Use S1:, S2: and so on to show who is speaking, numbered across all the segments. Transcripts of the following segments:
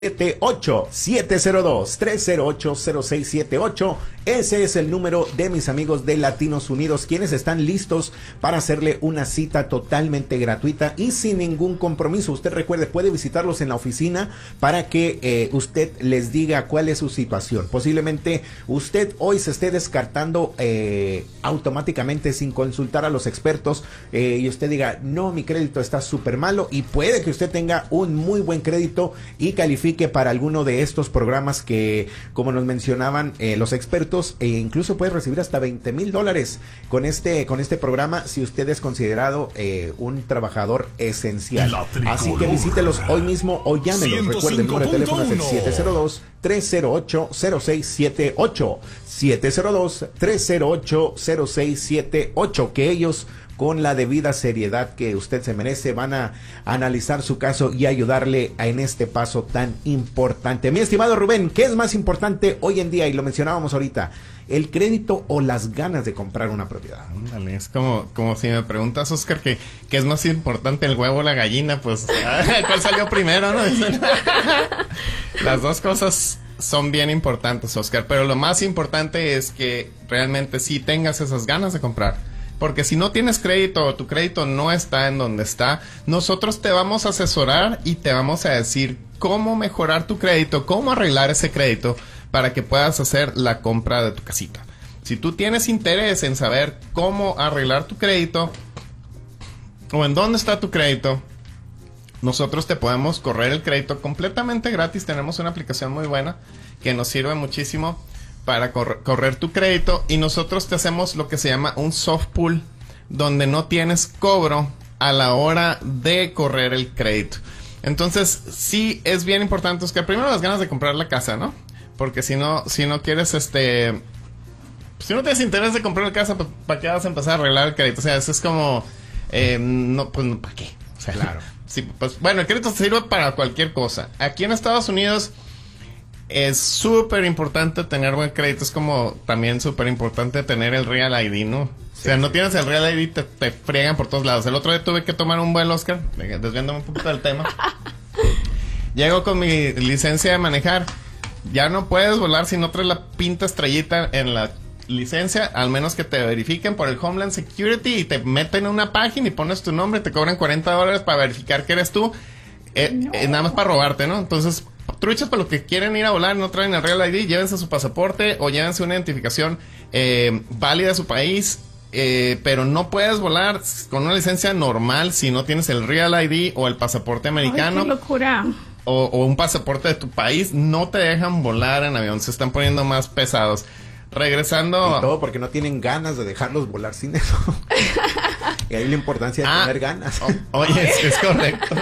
S1: 702-308-0678. Ese es el número de mis amigos de Latinos Unidos, quienes están listos para hacerle una cita totalmente gratuita y sin ningún compromiso. Usted recuerde, puede visitarlos en la oficina para que usted les diga cuál es su situación. Posiblemente usted hoy se esté descartando automáticamente sin consultar a los expertos y usted diga, no, mi crédito está súper malo, y puede que usted tenga un muy buen crédito y califique para alguno de estos programas que, como nos mencionaban los expertos, incluso puede recibir hasta $20,000 con este programa si usted es considerado un trabajador esencial. Así que visítelos hoy mismo o llámenos. Recuerden, el número de teléfono es el 702-308-0678. 702-308-0678, que ellos, con la debida seriedad que usted se merece, van a analizar su caso y ayudarle en este paso tan importante. Mi estimado Rubén, ¿qué es más importante hoy en día? Y lo mencionábamos ahorita, ¿el crédito o las ganas de comprar una propiedad?
S2: Ándale, es como si me preguntas, Oscar, ¿qué es más importante, el huevo o la gallina? Pues, ¿cuál salió primero, no? Las dos cosas son bien importantes, Oscar, pero lo más importante es que realmente sí tengas esas ganas de comprar. Porque si no tienes crédito o tu crédito no está en donde está, nosotros te vamos a asesorar y te vamos a decir cómo mejorar tu crédito, cómo arreglar ese crédito para que puedas hacer la compra de tu casita. Si tú tienes interés en saber cómo arreglar tu crédito o en dónde está tu crédito, nosotros te podemos correr el crédito completamente gratis. Tenemos una aplicación muy buena que nos sirve muchísimo para correr tu crédito, y nosotros te hacemos lo que se llama un soft pull, donde no tienes cobro a la hora de correr el crédito. Entonces, sí es bien importante, Oscar, primero las ganas de comprar la casa, ¿no? Porque si no quieres, si no tienes interés de comprar la casa, pues, ¿para qué vas a empezar a arreglar el crédito? O sea, eso es como, ¿para qué? O sea, claro. Sí, pues, bueno, el crédito sirve para cualquier cosa. Aquí en Estados Unidos es súper importante tener buen crédito. Es como también súper importante tener el Real ID, ¿no? Sí, o sea, no tienes el Real ID, te friegan por todos lados. El otro día tuve que tomar un vuelo, Oscar, desviándome un poquito del tema. Llego con mi licencia de manejar. Ya no puedes volar si no traes la pinta estrellita en la licencia, al menos que te verifiquen por el Homeland Security y te meten en una página y pones tu nombre, te cobran $40 para verificar que eres tú. Nada más para robarte, ¿no? Entonces, truchas para los que quieren ir a volar, no traen el Real ID, llévense su pasaporte o llévense una identificación válida de su país, pero no puedes volar con una licencia normal si no tienes el Real ID o el pasaporte americano.
S3: ¡Ay, qué locura!
S2: O un pasaporte de tu país. No te dejan volar en avión, se están poniendo más pesados. Regresando...
S1: Y todo porque no tienen ganas de dejarlos volar sin eso. Y hay la importancia de tener ganas.
S2: Oye, es correcto.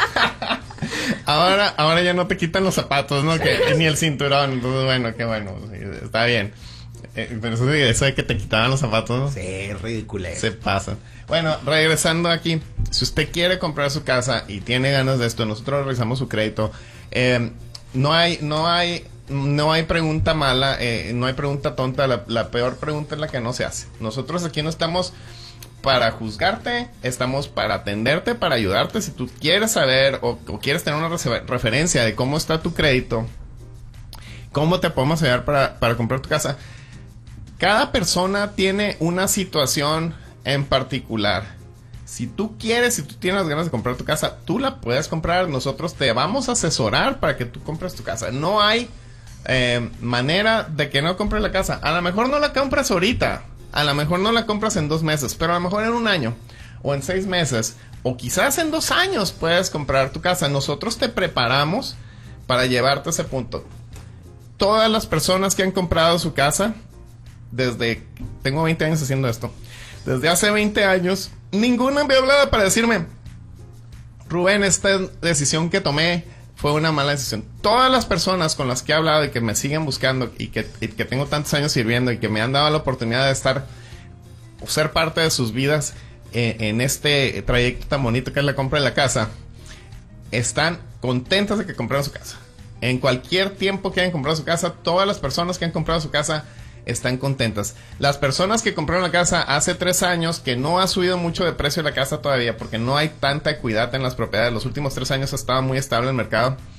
S2: Ahora ya no te quitan los zapatos, ¿no? Ni el cinturón. Entonces, bueno, qué bueno. Está bien. Pero eso de que te quitaban los zapatos, ¿no?
S1: Sí, es ridículo.
S2: Se pasan. Bueno, regresando aquí. Si usted quiere comprar su casa y tiene ganas de esto, nosotros revisamos su crédito. No hay pregunta mala, no hay pregunta tonta. La peor pregunta es la que no se hace. Nosotros aquí no estamos para juzgarte, estamos para atenderte, para ayudarte. Si tú quieres saber o quieres tener una referencia de cómo está tu crédito, cómo te podemos ayudar para comprar tu casa. Cada persona tiene una situación en particular. Si tú tienes ganas de comprar tu casa, tú la puedes comprar. Nosotros te vamos a asesorar para que tú compres tu casa. No hay manera de que no compres la casa. A lo mejor no la compras ahorita, a lo mejor no la compras en 2 meses, pero a lo mejor en 1 año o en 6 meses o quizás en 2 años puedes comprar tu casa. Nosotros te preparamos para llevarte a ese punto. Todas las personas que han comprado su casa, tengo 20 años haciendo esto, desde hace 20 años, ninguna me ha hablado para decirme, Rubén, esta decisión que tomé fue una mala decisión. Todas las personas con las que he hablado y que me siguen buscando y que tengo tantos años sirviendo y que me han dado la oportunidad de estar o ser parte de sus vidas en este trayecto tan bonito que es la compra de la casa, están contentas de que compraron su casa. En cualquier tiempo que hayan comprado su casa, todas las personas que han comprado su casa están contentas. Las personas que compraron la casa hace 3 años, que no ha subido mucho de precio la casa todavía, porque no hay tanta equidad en las propiedades. Los últimos 3 años ha estado muy estable el mercado.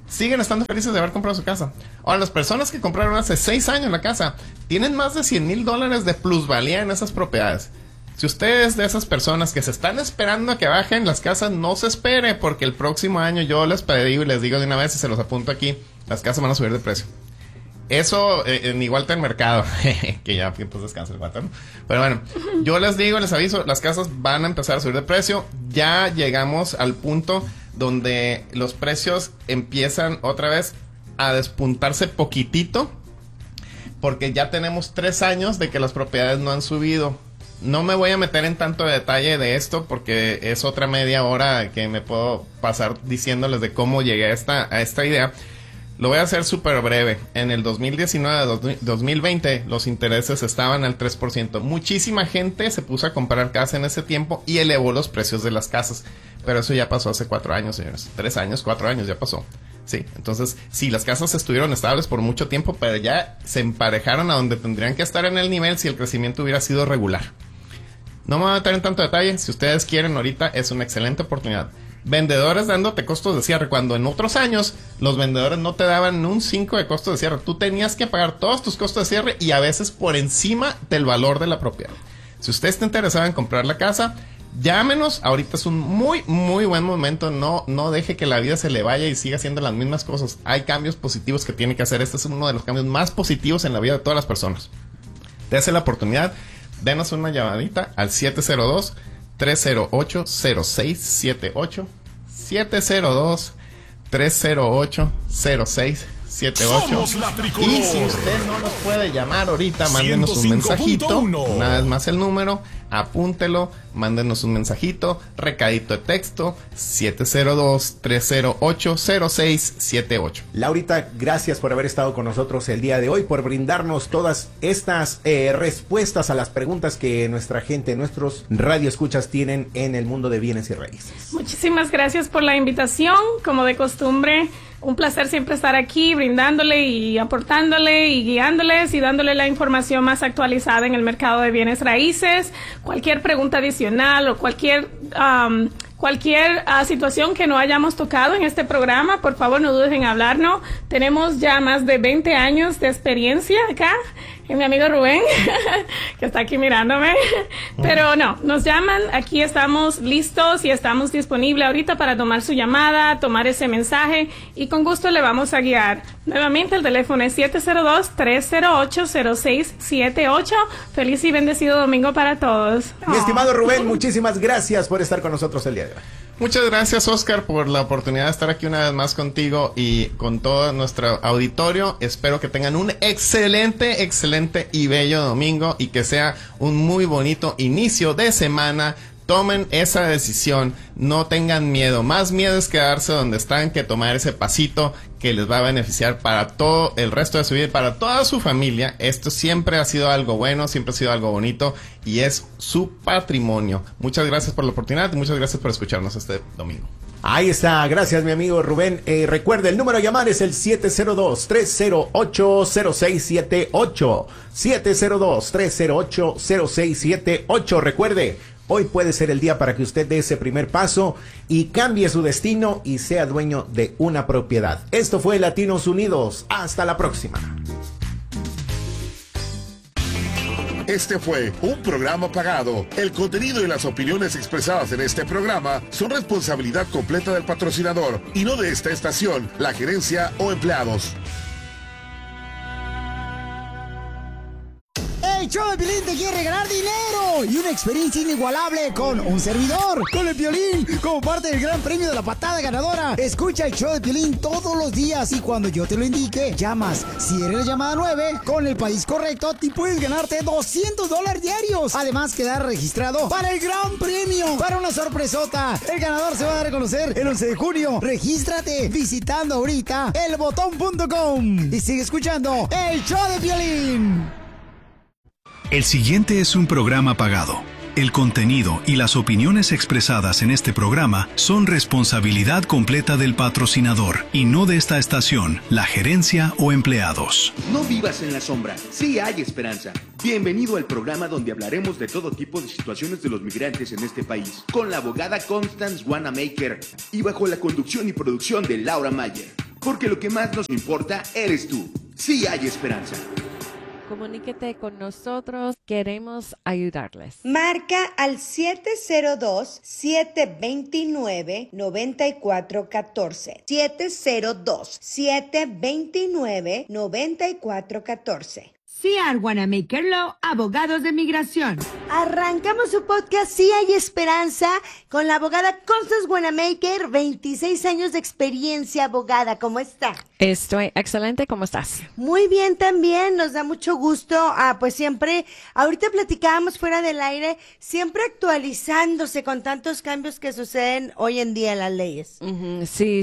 S2: siguen estando felices de haber comprado su casa. Ahora, las personas que compraron hace 6 años la casa tienen más de $100,000 de plusvalía en esas propiedades. Si usted es de esas personas que se están esperando a que bajen las casas, no se espere, porque el próximo año yo les pedí y les digo de una vez y se los apunto aquí, las casas van a subir de precio. Eso en igual que el mercado, que ya pues descansa el vato, ¿no? Pero bueno, yo les digo, les aviso, las casas van a empezar a subir de precio. Ya llegamos al punto donde los precios empiezan otra vez a despuntarse poquitito, porque ya tenemos 3 años de que las propiedades no han subido. No me voy a meter en tanto detalle de esto porque es otra media hora que me puedo pasar diciéndoles de cómo llegué a esta idea. Lo voy a hacer súper breve. En el 2019-2020 los intereses estaban al 3%. Muchísima gente se puso a comprar casa en ese tiempo y elevó los precios de las casas. Pero eso ya pasó hace 4 años, señores. 3 años, 4 años, ya pasó. Sí, entonces, sí, las casas estuvieron estables por mucho tiempo, pero ya se emparejaron a donde tendrían que estar en el nivel si el crecimiento hubiera sido regular. No me voy a meter en tanto detalle. Si ustedes quieren ahorita, es una excelente oportunidad. Vendedores dándote costos de cierre, cuando en otros años los vendedores no te daban un 5 de costos de cierre. Tú tenías que pagar todos tus costos de cierre y a veces por encima del valor de la propiedad. Si usted está interesado en comprar la casa, llámenos. Ahorita es un muy, muy buen momento. No deje que la vida se le vaya y siga haciendo las mismas cosas. Hay cambios positivos que tiene que hacer. Este es uno de los cambios más positivos en la vida de todas las personas. Dese la oportunidad. Denos una llamadita al 702-308-0678. 702-308-0678. Y si usted no nos puede llamar ahorita, mándenos un mensajito. Una vez más el número, apúntelo, mándenos un mensajito, recadito de texto, 702-308-0678.
S1: Laurita, gracias por haber estado con nosotros el día de hoy, por brindarnos todas estas respuestas a las preguntas que nuestra gente, nuestros radioescuchas tienen en el mundo de bienes y raíces.
S3: Muchísimas gracias por la invitación, como de costumbre. Un placer siempre estar aquí brindándole y aportándole y guiándoles y dándole la información más actualizada en el mercado de bienes raíces. Cualquier pregunta adicional o cualquier situación que no hayamos tocado en este programa, por favor no dudes en hablarnos. Tenemos ya más de 20 años de experiencia acá. Y mi amigo Rubén, que está aquí mirándome. Pero no, nos llaman, aquí estamos listos y estamos disponibles ahorita para tomar su llamada, tomar ese mensaje y con gusto le vamos a guiar. Nuevamente el teléfono es 702-308-0678. Feliz y bendecido domingo para todos.
S1: Mi estimado Rubén, muchísimas gracias por estar con nosotros el día de hoy.
S2: Muchas gracias, Oscar, por la oportunidad de estar aquí una vez más contigo y con todo nuestro auditorio. Espero que tengan un excelente y bello domingo y que sea un muy bonito inicio de semana. Tomen esa decisión, no tengan miedo. Más miedo es quedarse donde están que tomar ese pasito que les va a beneficiar para todo el resto de su vida y para toda su familia. Esto siempre ha sido algo bueno, siempre ha sido algo bonito y es su patrimonio. Muchas gracias por la oportunidad y muchas gracias por escucharnos este domingo.
S1: Ahí está, gracias mi amigo Rubén. Recuerde, el número a llamar es el 702-308-0678. 702-308-0678. Recuerde, hoy puede ser el día para que usted dé ese primer paso y cambie su destino y sea dueño de una propiedad. Esto fue Latinos Unidos. Hasta la próxima.
S4: Este fue un programa pagado. El contenido y las opiniones expresadas en este programa son responsabilidad completa del patrocinador y no de esta estación, la gerencia o empleados.
S5: El show de Piolín te quiere regalar dinero y una experiencia inigualable con un servidor, con el Piolín, como parte del gran premio de la patada ganadora. Escucha el show de Piolín todos los días y cuando yo te lo indique, llamas. Si eres la llamada 9, con el país correcto, te puedes ganarte $200 diarios. Además, quedar registrado para el gran premio, para una sorpresota. El ganador se va a dar a conocer el 11 de junio. Regístrate visitando ahorita elbotón.com y sigue escuchando el show de Piolín.
S6: El siguiente es un programa pagado. El contenido y las opiniones expresadas en este programa son responsabilidad completa del patrocinador y no de esta estación, la gerencia o empleados.
S7: No vivas en la sombra, sí hay esperanza. Bienvenido al programa donde hablaremos de todo tipo de situaciones de los migrantes en este país, con la abogada Constance Wanamaker y bajo la conducción y producción de Laura Mayer. porque lo que más nos importa eres tú. Sí hay esperanza.
S8: Comuníquete con nosotros, queremos ayudarles.
S9: Marca al 702-729-9414. 702-729-9414.
S10: C.R. Wanamaker Law, abogados de migración.
S9: Arrancamos su podcast Sí hay esperanza con la abogada Constance Wanamaker, 26 años de experiencia, abogada. ¿Cómo está?
S8: Estoy excelente, ¿cómo estás?
S9: Muy bien también, nos da mucho gusto, pues siempre, ahorita platicábamos fuera del aire, siempre actualizándose con tantos cambios que suceden hoy en día en las leyes.
S8: Sí.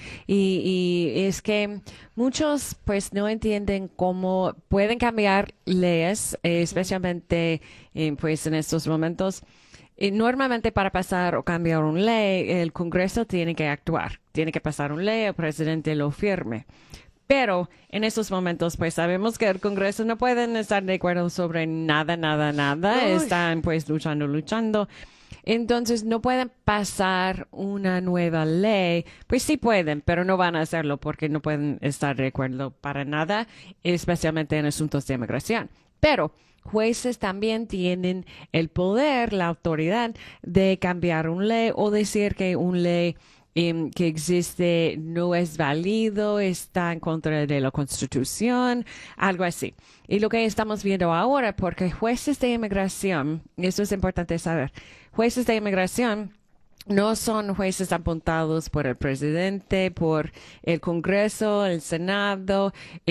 S8: Y es que muchos pues no entienden cómo pueden cambiar leyes, especialmente pues en estos momentos. Normalmente para pasar o cambiar una ley, el Congreso tiene que actuar, tiene que pasar una ley, el presidente lo firme. Pero en estos momentos, pues sabemos que el Congreso no pueden estar de acuerdo sobre nada. Están pues luchando. Entonces no pueden pasar una nueva ley. Pues sí pueden, pero no van a hacerlo porque no pueden estar de acuerdo para nada, especialmente en asuntos de inmigración. Pero jueces también tienen el poder, la autoridad de cambiar una ley o decir que una ley que existe no es válido, está en contra de la Constitución, algo así. Y lo que estamos viendo ahora, porque jueces de inmigración, eso es importante saber, jueces de inmigración no son jueces apuntados por el presidente, por el Congreso, el Senado,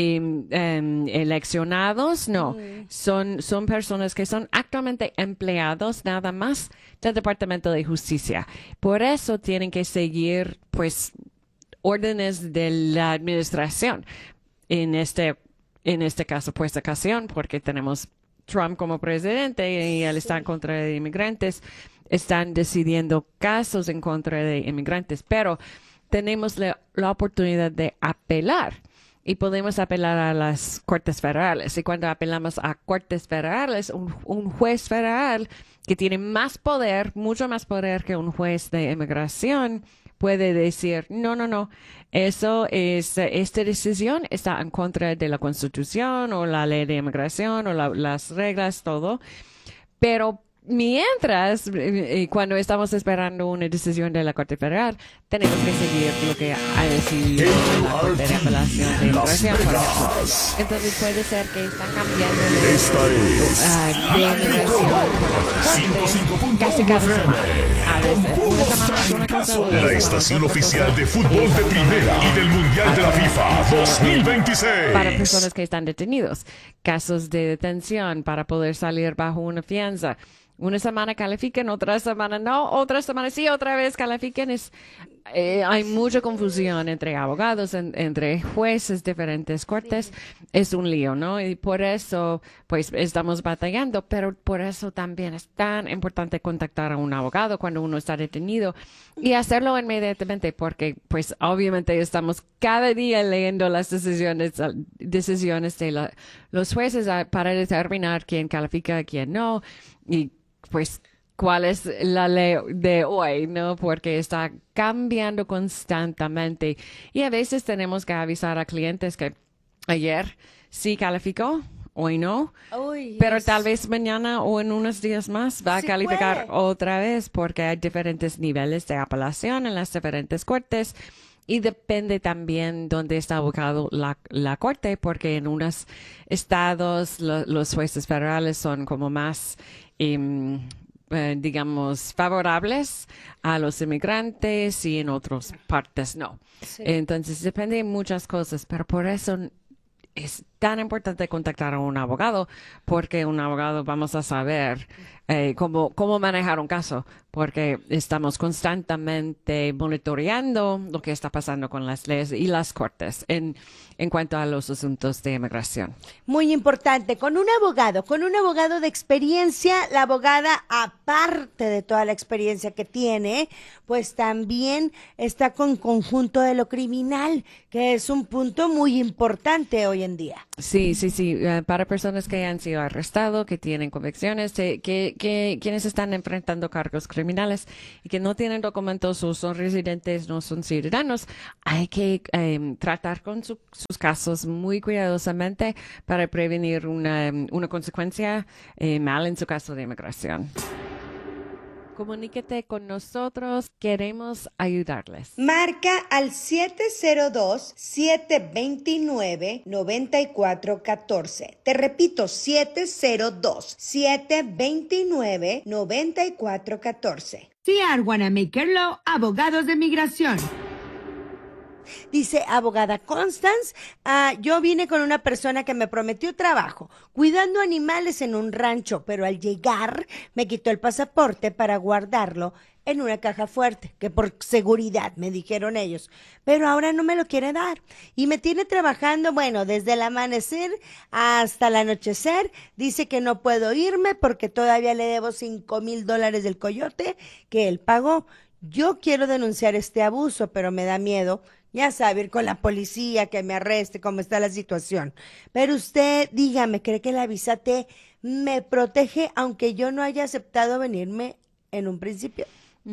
S8: eleccionados, no. Son personas que son actualmente empleados nada más del Departamento de Justicia. Por eso tienen que seguir, pues, órdenes de la administración. En este caso, pues, ocasión, porque tenemos Trump como presidente y él está en contra de inmigrantes. Están decidiendo casos en contra de inmigrantes, pero tenemos la oportunidad de apelar y podemos apelar a las cortes federales. Y cuando apelamos a cortes federales, un juez federal que tiene más poder, mucho más poder que un juez de inmigración, puede decir, no, esta decisión está en contra de la Constitución o la ley de inmigración o las reglas, todo. Pero mientras, cuando estamos esperando una decisión de la Corte Federal, tenemos que seguir lo que ha decidido la Corte de Apelación de Inmigración, por ejemplo. Entonces puede ser que están cambiando de inmigración casi cada semana. A veces, una semana es una cosa.
S11: La estación oficial de fútbol de primera y del Mundial de la FIFA 2026.
S8: Para personas que están detenidos, casos de detención para poder salir bajo una fianza. Una semana califican, otra semana no, otra semana sí, otra vez califican. Hay mucha confusión entre abogados, entre jueces, diferentes cortes. Es un lío, ¿no? Y por eso, pues, estamos batallando, pero por eso también es tan importante contactar a un abogado cuando uno está detenido y hacerlo inmediatamente, porque, pues, obviamente estamos cada día leyendo las decisiones de los jueces para determinar quién califica, quién no, y pues cuál es la ley de hoy, ¿no? Porque está cambiando constantemente y a veces tenemos que avisar a clientes que ayer sí calificó, hoy no, pero tal vez mañana o en unos días más va a calificar otra vez porque hay diferentes niveles de apelación en las diferentes cortes. Y depende también dónde está ubicado la corte, porque en unos estados los jueces federales son como más, digamos, favorables a los inmigrantes y en otras partes no. Sí. Entonces depende de muchas cosas, pero por eso es tan importante contactar a un abogado, porque un abogado vamos a saber cómo manejar un caso, porque estamos constantemente monitoreando lo que está pasando con las leyes y las cortes en cuanto a los asuntos de inmigración.
S9: Muy importante, con un abogado de experiencia, la abogada, aparte de toda la experiencia que tiene, pues también está con conjunto de lo criminal, que es un punto muy importante hoy en día.
S8: Sí. Para personas que han sido arrestados, que tienen convicciones, quienes están enfrentando cargos criminales y que no tienen documentos o son residentes, no son ciudadanos, hay que tratar con sus casos muy cuidadosamente para prevenir una consecuencia mal en su caso de inmigración. Comuníquete con nosotros, queremos ayudarles.
S9: Marca al 702-729-9414. Te repito, 702-729-9414.
S10: CR Wanamaker Law, abogados de migración.
S9: Dice abogada Constance, yo vine con una persona que me prometió trabajo, cuidando animales en un rancho, pero al llegar me quitó el pasaporte para guardarlo en una caja fuerte, que por seguridad me dijeron ellos, pero ahora no me lo quiere dar y me tiene trabajando, bueno, desde el amanecer hasta el anochecer. Dice que no puedo irme porque todavía le debo $5,000 del coyote que él pagó. Yo quiero denunciar este abuso, pero me da miedo. Ya sabe, ir con la policía, que me arreste, cómo está la situación. Pero usted, dígame, ¿cree que la visa T me protege aunque yo no haya aceptado venirme en un principio?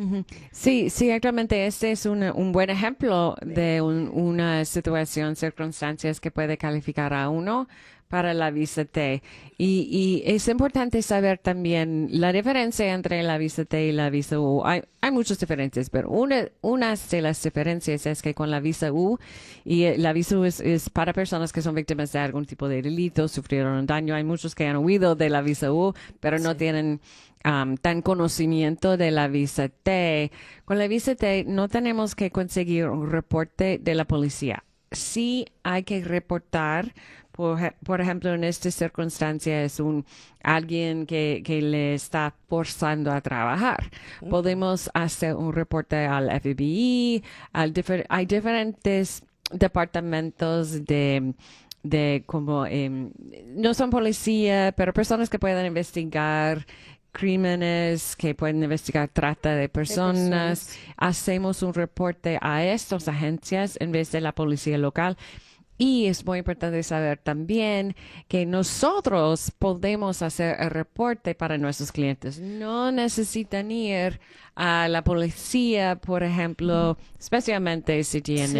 S8: Sí, actualmente este es un buen ejemplo de una situación, circunstancias que puede calificar a uno para la visa T. Y es importante saber también la diferencia entre la visa T y la visa U. Hay muchas diferencias, pero una de las diferencias es que con la visa U, y la visa U es para personas que son víctimas de algún tipo de delito, sufrieron daño. Hay muchos que han huido de la visa U, pero no tienen tan conocimiento de la visa T. Con la visa T no tenemos que conseguir un reporte de la policía. Sí hay que reportar, por ejemplo, en esta circunstancia es alguien que le está forzando a trabajar. Podemos hacer un reporte al FBI, hay diferentes departamentos de como, no son policía, pero personas que pueden investigar crímenes, que pueden investigar trata de personas. Hacemos un reporte a estas agencias en vez de la policía local. Y es muy importante saber también que nosotros podemos hacer el reporte para nuestros clientes. No necesitan ir a la policía, por ejemplo, especialmente si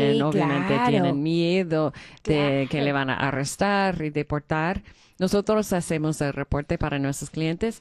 S8: tienen miedo de que le van a arrestar y deportar. Nosotros hacemos el reporte para nuestros clientes.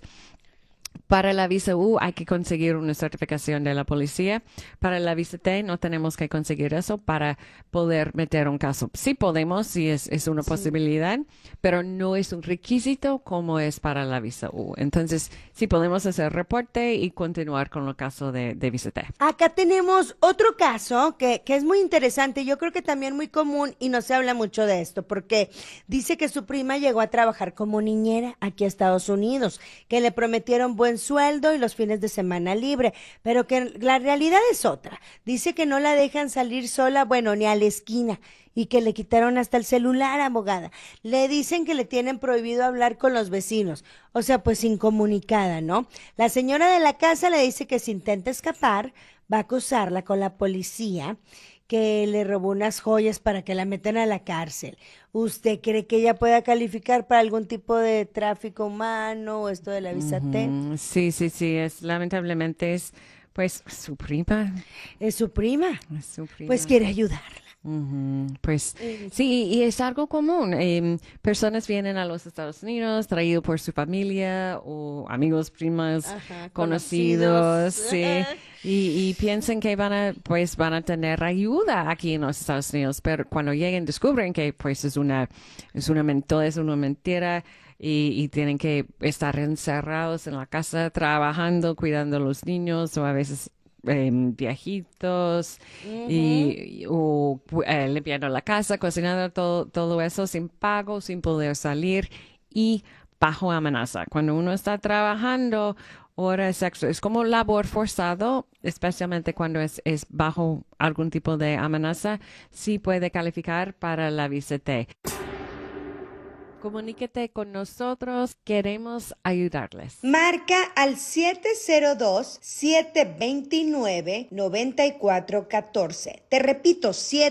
S8: Para la visa U hay que conseguir una certificación de la policía. Para la visa T no tenemos que conseguir eso para poder meter un caso. Sí podemos, sí es una posibilidad, pero no es un requisito como es para la visa U. Entonces, sí podemos hacer reporte y continuar con el caso de visa T.
S9: Acá tenemos otro caso que es muy interesante, yo creo que también muy común y no se habla mucho de esto, porque dice que su prima llegó a trabajar como niñera aquí a Estados Unidos, que le prometieron buen sueldo y los fines de semana libre, pero que la realidad es otra. Dice que no la dejan salir sola, bueno, ni a la esquina, y que le quitaron hasta el celular, abogada. Le dicen que le tienen prohibido hablar con los vecinos, o sea, pues incomunicada, ¿no? La señora de la casa le dice que si intenta escapar, va a acusarla con la policía, que le robó unas joyas para que la metan a la cárcel. ¿Usted cree que ella pueda calificar para algún tipo de tráfico humano o esto de la visa T?
S8: Sí, lamentablemente es, pues, su prima.
S9: ¿Es su prima?
S8: Es su prima.
S9: Pues quiere ayudarla.
S8: Pues sí, y es algo común. Personas vienen a los Estados Unidos traído por su familia o amigos, primas, conocidos, sí, y piensan que van a tener ayuda aquí en los Estados Unidos, pero cuando lleguen descubren que pues es una mentira. Y tienen que estar encerrados en la casa trabajando, cuidando a los niños o a veces viejitos o limpiando la casa, cocinando, todo eso sin pago, sin poder salir y bajo amenaza. Cuando uno está trabajando horas extra, es como labor forzado, especialmente cuando es bajo algún tipo de amenaza, sí puede calificar para la visa T. Comuníquete con nosotros, queremos ayudarles.
S9: Marca al 702-729-9414. Te repito,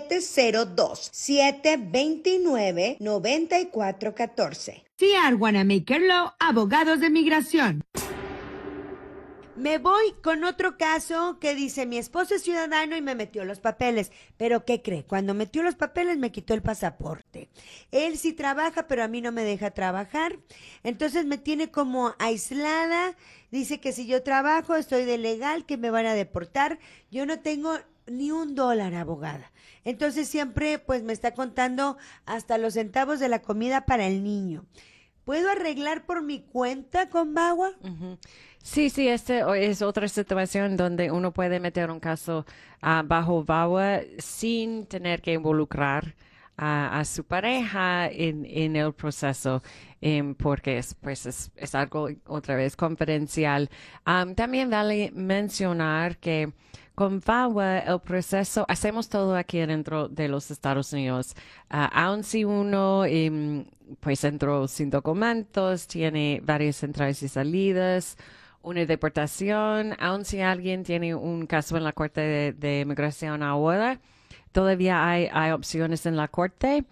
S9: 702-729-9414.
S10: C.R. Wanamaker Law, abogados de migración.
S9: Me voy con otro caso que dice, mi esposo es ciudadano y me metió los papeles. Pero ¿qué cree? Cuando metió los papeles me quitó el pasaporte. Él sí trabaja, pero a mí no me deja trabajar. Entonces me tiene como aislada. Dice que si yo trabajo estoy de legal, que me van a deportar. Yo no tengo ni $1, abogada. Entonces siempre pues me está contando hasta los centavos de la comida para el niño. ¿Puedo arreglar por mi cuenta con VAWA?
S8: Uh-huh. Sí, este es otra situación donde uno puede meter un caso bajo VAWA sin tener que involucrar a su pareja en el proceso, porque es algo otra vez confidencial. También vale mencionar que con VAWA el proceso, hacemos todo aquí dentro de los Estados Unidos. Aun si uno pues entró sin documentos, tiene varias entradas y salidas, una deportación, aun si alguien tiene un caso en la Corte de Inmigración ahora, todavía hay opciones en la Corte.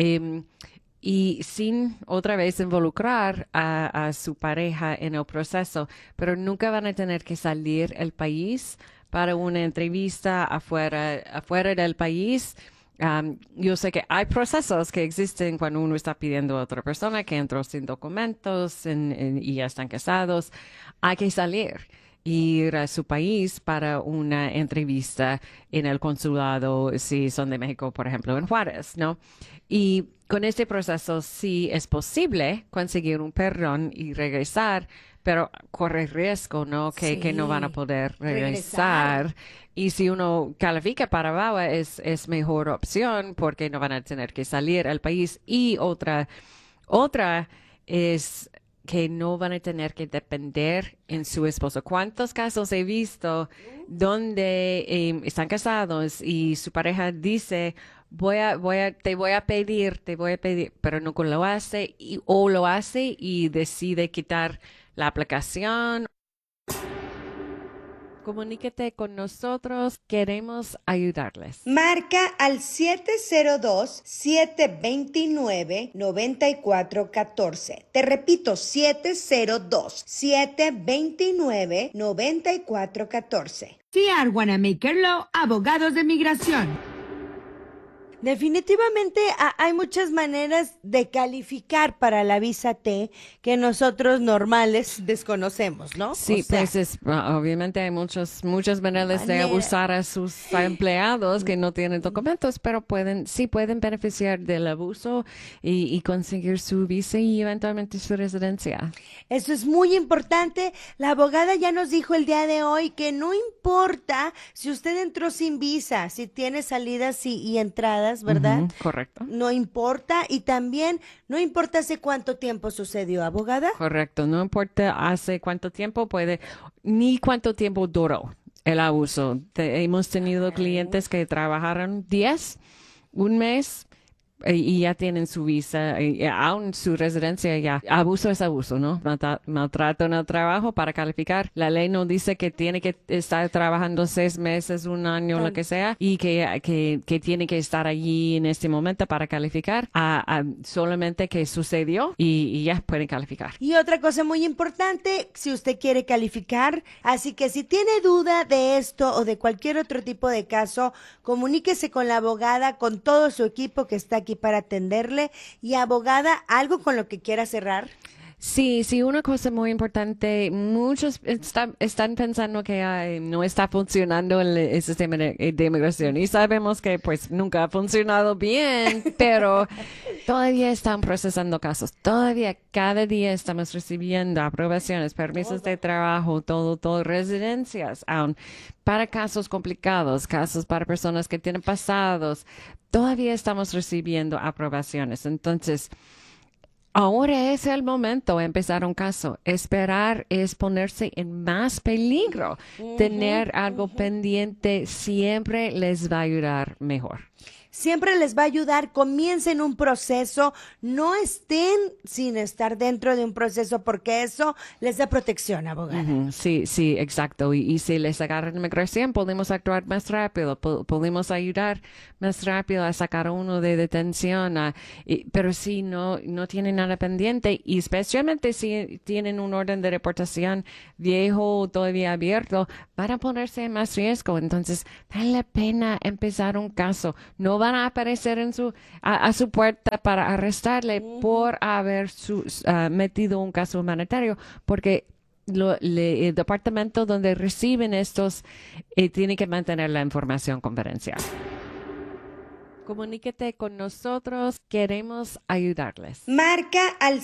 S8: Y sin otra vez involucrar a su pareja en el proceso, pero nunca van a tener que salir del país para una entrevista afuera del país. Yo sé que hay procesos que existen cuando uno está pidiendo a otra persona que entró sin documentos y ya están casados. Hay que salir, ir a su país para una entrevista en el consulado, si son de México, por ejemplo, en Juárez, ¿no? Y con este proceso sí es posible conseguir un perdón y regresar, pero corre riesgo, ¿no? Que no van a poder regresar. Y si uno califica para VAWA es mejor opción porque no van a tener que salir al país. Y otra es que no van a tener que depender en su esposo. ¿Cuántos casos he visto donde están casados y su pareja dice, te voy a pedir, pero no lo hace o lo hace y decide quitar la aplicación? Comuníquete con nosotros, queremos ayudarles.
S9: Marca al 702-729-9414. Te repito, 702-729-9414.
S10: C.R. Wanamaker Law, abogados de migración.
S9: Definitivamente hay muchas maneras de calificar para la visa T que nosotros normales desconocemos, ¿no?
S8: Sí, pues obviamente hay muchas maneras de abusar a sus empleados que no tienen documentos, pero pueden beneficiar del abuso y conseguir su visa y eventualmente su residencia.
S9: Eso es muy importante. La abogada ya nos dijo el día de hoy que no importa si usted entró sin visa, si tiene salidas y entradas, ¿verdad?
S8: Correcto.
S9: No importa, y también no importa hace cuánto tiempo sucedió, abogada.
S8: Correcto, no importa hace cuánto tiempo ni cuánto tiempo duró el abuso. Hemos tenido clientes que trabajaron 1 mes, y ya tienen su visa, y aún su residencia ya. Abuso es abuso, ¿no? Maltrato en el trabajo para calificar. La ley no dice que tiene que estar trabajando 6 meses, 1 año, lo que sea, y que tiene que estar allí en este momento para calificar. Solamente que sucedió y ya pueden calificar.
S9: Y otra cosa muy importante, si usted quiere calificar, así que si tiene duda de esto o de cualquier otro tipo de caso, comuníquese con la abogada, con todo su equipo que está aquí para atenderle. Y abogada, ¿algo con lo que quiera cerrar?
S8: Sí, una cosa muy importante, muchos están pensando que no está funcionando el sistema de inmigración y sabemos que pues nunca ha funcionado bien, pero todavía están procesando casos, todavía cada día estamos recibiendo aprobaciones, permisos de trabajo, todo, residencias, aún para casos complicados, casos para personas que tienen pasados, todavía estamos recibiendo aprobaciones. Entonces, ahora es el momento de empezar un caso. Esperar es ponerse en más peligro. Tener algo pendiente siempre les va a ayudar mejor.
S9: siempre les va a ayudar. Comiencen un proceso, no estén sin estar dentro de un proceso porque eso les da protección, abogada.
S8: Sí, sí, exacto. Y si les agarran inmigración, podemos actuar más rápido, podemos ayudar más rápido a sacar a uno de detención. Pero si no tienen nada pendiente, y especialmente si tienen un orden de deportación viejo todavía abierto, van a ponerse en más riesgo. Entonces, vale la pena empezar un caso. No van a aparecer a su puerta para arrestarle por haber metido un caso humanitario, porque el departamento donde reciben estos tiene que mantener la información confidencial. Comuníquete con nosotros, queremos ayudarles.
S9: Marca al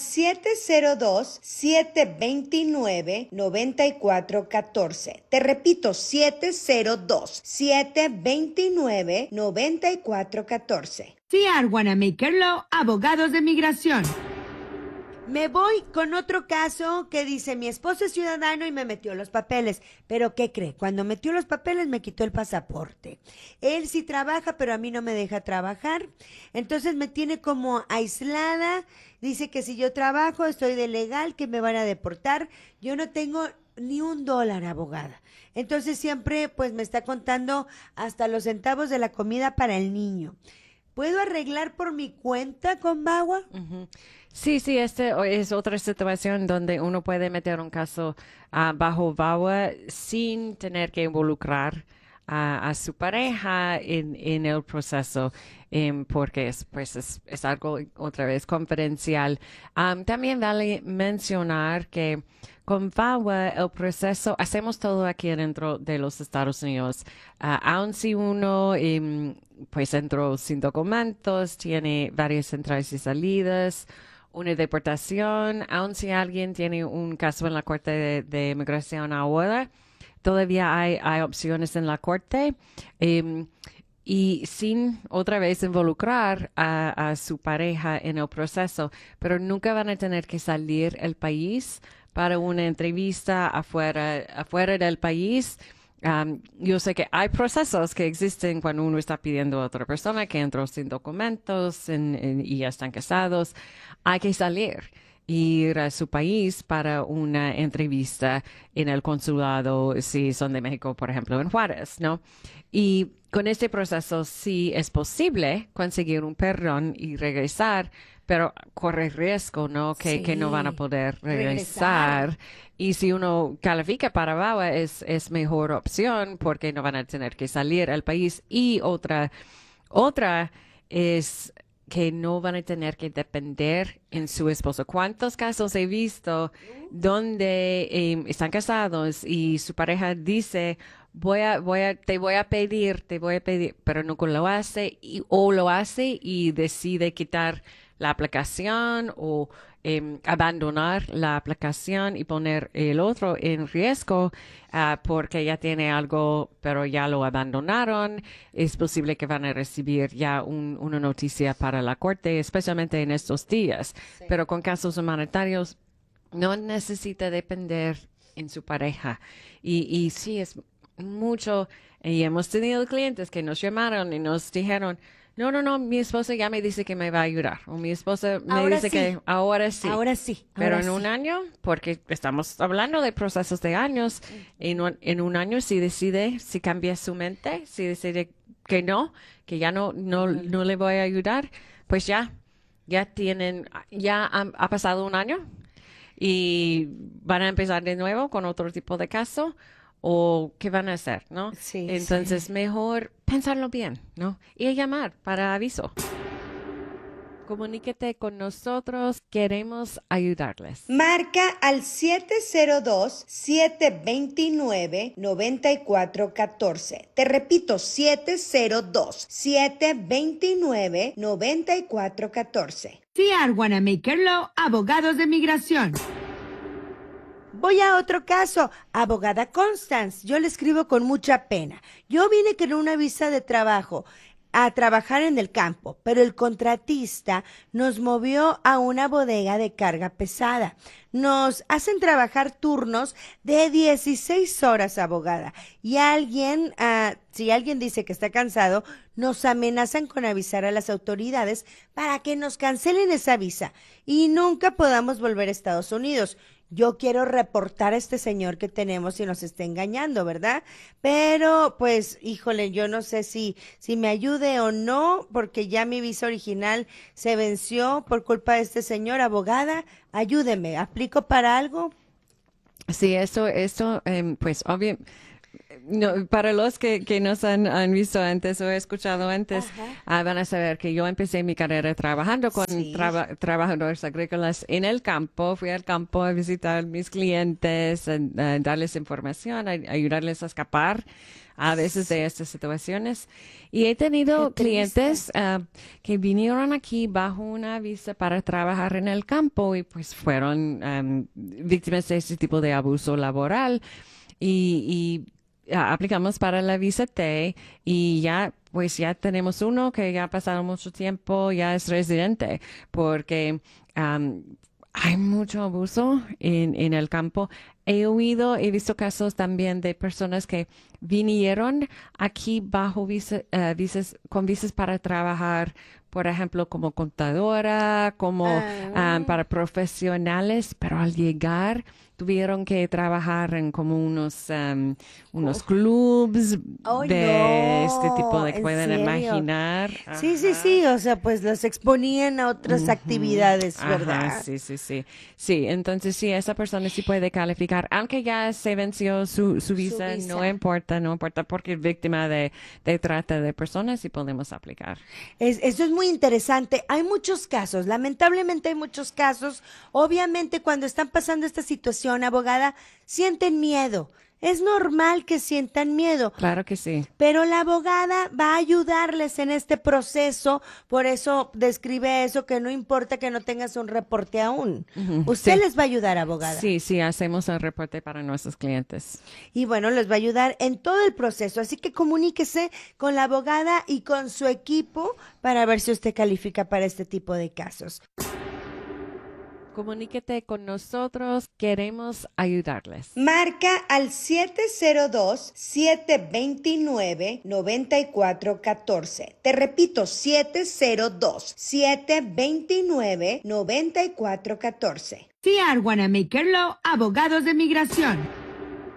S9: 702-729-9414. Te repito, 702-729-9414.
S10: C.R. Wanamaker Law, abogados de migración.
S9: Me voy con otro caso que dice, mi esposo es ciudadano y me metió los papeles. Pero ¿qué cree? Cuando metió los papeles me quitó el pasaporte. Él sí trabaja, pero a mí no me deja trabajar. Entonces me tiene como aislada. Dice que si yo trabajo estoy de legal, que me van a deportar. Yo no tengo ni $1, abogada. Entonces siempre pues me está contando hasta los centavos de la comida para el niño. ¿Puedo arreglar por mi cuenta con VAWA?
S8: Sí, este es otra situación donde uno puede meter un caso bajo VAWA sin tener que involucrar a su pareja en el proceso, porque es algo otra vez confidencial. También vale mencionar que con VAWA el proceso, hacemos todo aquí dentro de los Estados Unidos. Aun si uno pues entró sin documentos, tiene varias entradas y salidas, una deportación, aun si alguien tiene un caso en la Corte de Inmigración ahora, todavía hay opciones en la Corte. Y sin otra vez involucrar a su pareja en el proceso, pero nunca van a tener que salir del país para una entrevista afuera del país. Yo sé que hay procesos que existen cuando uno está pidiendo a otra persona que entró sin documentos y ya están casados. Hay que salir, ir a su país para una entrevista en el consulado, si son de México, por ejemplo, en Juárez, ¿no? Y con este proceso sí es posible conseguir un perdón y regresar, pero corre riesgo, ¿no? Que no van a poder regresar. Y si uno califica para VAWA es mejor opción porque no van a tener que salir al país. Y otra es que no van a tener que depender en su esposo. ¿Cuántos casos he visto donde están casados y su pareja dice, te voy a pedir, pero no lo hace, o lo hace y decide quitar la aplicación o abandonar la aplicación y poner el otro en riesgo porque ya tiene algo, pero ya lo abandonaron? Es posible que van a recibir ya una noticia para la corte, especialmente en estos días. Sí. Pero con casos humanitarios no necesita depender en su pareja. Y sí, es mucho. Y hemos tenido clientes que nos llamaron y nos dijeron, no, mi esposa ya me dice que me va a ayudar. O mi esposa me dice que ahora sí.
S9: Ahora sí.
S8: Pero en un año, porque estamos hablando de procesos de años, en un año si cambia su mente, si decide que ya no le voy a ayudar, pues ya ha pasado un año y van a empezar de nuevo con otro tipo de caso. ¿O qué van a hacer, no?
S9: Sí,
S8: entonces, mejor pensarlo bien, ¿no? Y llamar para aviso. Comuníquete con nosotros, queremos ayudarles.
S9: Marca al 702-729-9414. Te repito, 702-729-9414.
S10: C.R. Wanamaker Law, abogados de migración.
S9: Voy a otro caso, abogada Constance. Yo le escribo con mucha pena. Yo vine con una visa de trabajo. a trabajar en el campo, pero el contratista nos movió a una bodega de carga pesada. Nos hacen trabajar turnos de 16 horas, abogada. Y si alguien dice que está cansado, nos amenazan con avisar a las autoridades para que nos cancelen esa visa y nunca podamos volver a Estados Unidos. Yo quiero reportar a este señor que tenemos y nos está engañando, ¿verdad? Pero, pues, híjole, yo no sé si me ayude o no, porque ya mi visa original se venció por culpa de este señor. Abogada, ayúdeme, ¿aplico para algo?
S8: Sí, esto, pues, obvio. No, para los que nos han visto antes o escuchado antes, van a saber que yo empecé mi carrera trabajando con trabajadores agrícolas en el campo. Fui al campo a visitar mis clientes, a darles información, a ayudarles a escapar a veces de estas situaciones. Y he tenido clientes que vinieron aquí bajo una visa para trabajar en el campo y pues fueron víctimas de ese tipo de abuso laboral. Y aplicamos para la visa T y ya tenemos uno que ya ha pasado mucho tiempo, ya es residente, porque hay mucho abuso en el campo. He visto casos también de personas que vinieron aquí bajo con visas para trabajar, por ejemplo, como contadora, como para profesionales, pero al llegar tuvieron que trabajar en como unos clubs este tipo de que pueden imaginar.
S9: Sí, o sea, pues los exponían a otras actividades, ¿verdad?
S8: Sí, entonces sí, esa persona sí puede calificar, aunque ya se venció su visa, no importa, porque es víctima de trata de personas y podemos aplicar.
S9: Eso es muy interesante. Hay muchos casos, lamentablemente hay muchos casos. Obviamente cuando están pasando esta situación, abogada, sienten miedo. Es normal que sientan miedo.
S8: Claro que sí.
S9: Pero la abogada va a ayudarles en este proceso. Por eso describe eso, que no importa que no tengas un reporte aún. Usted les va a ayudar, abogada.
S8: Sí, hacemos el reporte para nuestros clientes.
S9: Y bueno, les va a ayudar en todo el proceso. Así que comuníquese con la abogada y con su equipo para ver si usted califica para este tipo de casos.
S8: Comuníquete con nosotros, queremos ayudarles.
S9: Marca al 702-729-9414. Te repito, 702-729-9414.
S10: CR Wanamaker Law, abogados de migración.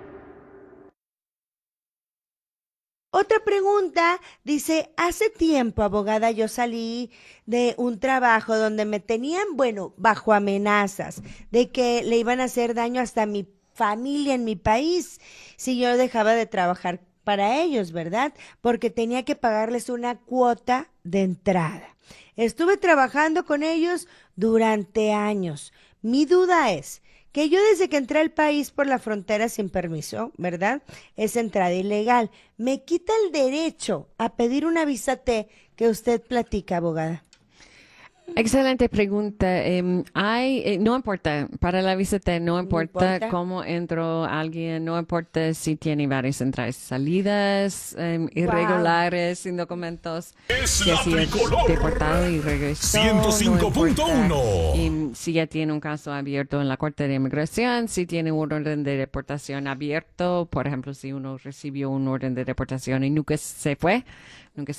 S9: Otra pregunta, dice, hace tiempo, abogada, yo salí de un trabajo donde me tenían, bajo amenazas de que le iban a hacer daño hasta a mi familia en mi país si yo dejaba de trabajar para ellos, ¿verdad? Porque tenía que pagarles una cuota de entrada. Estuve trabajando con ellos durante años. Mi duda es que yo desde que entré al país por la frontera sin permiso, ¿verdad? Es entrada ilegal. ¿Me quita el derecho a pedir una visa T que usted platica, abogada?
S8: Excelente pregunta. No importa, para la visa T no importa cómo entró alguien, no importa si tiene varias entradas y salidas irregulares, sin documentos, si ha sido deportado y regresó.
S11: 105.1.
S8: Si ya tiene un caso abierto en la Corte de Inmigración, si tiene un orden de deportación abierto, por ejemplo, si uno recibió un orden de deportación y nunca se fue, nunca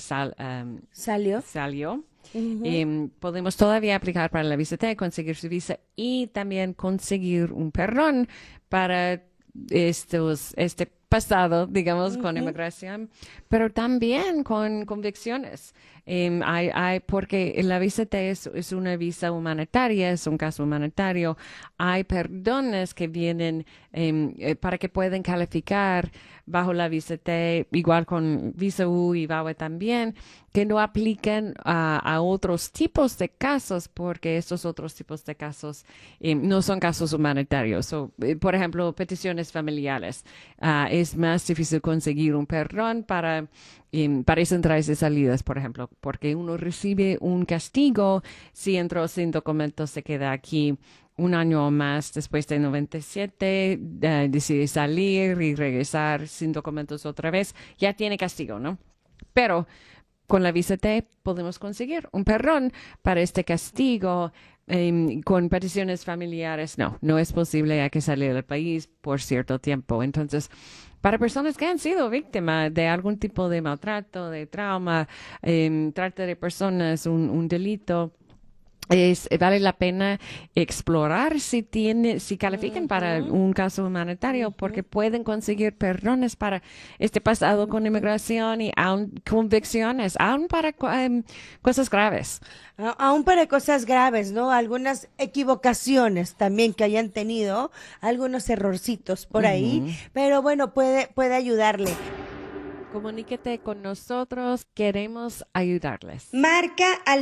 S8: salió. Podemos todavía aplicar para la visa T, conseguir su visa y también conseguir un perdón para este pasado, digamos, con inmigración, pero también con convicciones. Porque la visa T es una visa humanitaria, es un caso humanitario. Hay perdones que vienen para que puedan calificar bajo la visa T, igual con visa U y VAWA también, que no aplican a otros tipos de casos, porque estos otros tipos de casos no son casos humanitarios. Por ejemplo, peticiones familiares. Es más difícil conseguir un perdón para esas entradas y salidas, por ejemplo, porque uno recibe un castigo si entró sin documentos, se queda aquí un año o más después de 97, decide salir y regresar sin documentos otra vez, ya tiene castigo, ¿no? Pero con la visa T podemos conseguir un perdón para este castigo. Con peticiones familiares, no es posible, hay que salir del país por cierto tiempo. Entonces, para personas que han sido víctimas de algún tipo de maltrato, de trauma, trata de personas, un delito, vale la pena explorar si califican para un caso humanitario, porque pueden conseguir perdones para este pasado con inmigración y aún convicciones, aún para cosas graves.
S9: Aún para cosas graves, ¿no? Algunas equivocaciones también que hayan tenido, algunos errorcitos por ahí, pero bueno, puede ayudarle.
S8: Comuníquete con nosotros, queremos ayudarles.
S9: Marca al